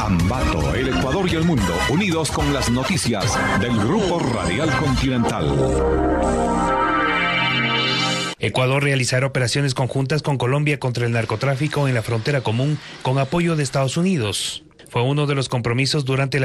Ambato, el Ecuador y el mundo, unidos con las noticias del Grupo Radial Continental. Ecuador realizará operaciones conjuntas con Colombia contra el narcotráfico en la frontera común con apoyo de Estados Unidos. Fue uno de los compromisos durante la